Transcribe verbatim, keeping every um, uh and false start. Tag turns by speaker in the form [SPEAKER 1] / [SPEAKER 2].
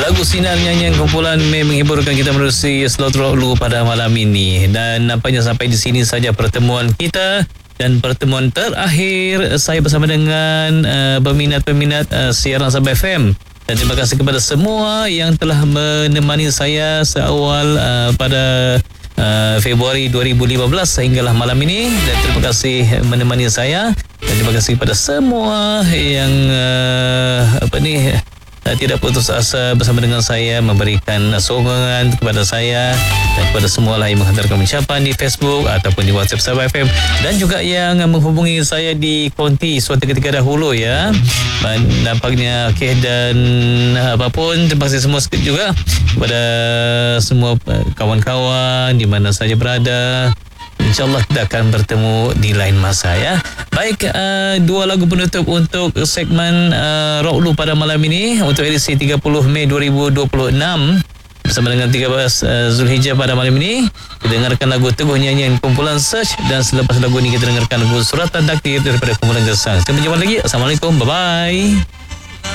[SPEAKER 1] Lagu Sinar Nyanyian kumpulan Mei menghiburkan kita menerusi slot rock lu pada malam ini. Dan nampaknya sampai di sini saja pertemuan kita dan pertemuan terakhir saya bersama dengan uh, peminat-peminat uh, siaran Sabah F M. Dan terima kasih kepada semua yang telah menemani saya seawal uh, pada uh, Februari dua ribu lima belas sehinggalah malam ini. Dan terima kasih menemani saya. Dan terima kasih kepada semua yang uh, apa ni Uh, tidak putus asa bersama dengan saya, memberikan sokongan kepada saya dan kepada semua lah yang menghantarkan ucapan di Facebook ataupun di WhatsApp Sabah F M, dan juga yang menghubungi saya di konti suatu ketika dahulu ya. Dan nampaknya okey, dan apapun terima kasih semua sekali juga kepada semua kawan-kawan di mana saja berada. InsyaAllah kita akan bertemu di lain masa ya. Baik, uh, dua lagu penutup untuk segmen uh, Rock Lu pada malam ini untuk edisi tiga puluh Mei dua ribu dua puluh enam bersama dengan tiga belas uh, Zulhijjah pada malam ini. Kita dengarkan lagu Teguh Nyanyian kumpulan Search, dan selepas lagu ini kita dengarkan lagu Suratan Takdir daripada kumpulan Gesang. Sampai jumpa lagi. Assalamualaikum. Bye-bye.